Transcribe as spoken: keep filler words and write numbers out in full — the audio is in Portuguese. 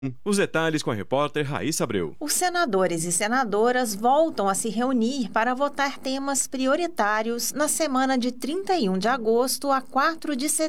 Os detalhes com a repórter Raíssa Abreu. Os senadores e senadoras voltam a se reunir para votar temas prioritários na semana de trinta e um de agosto a quatro de setembro.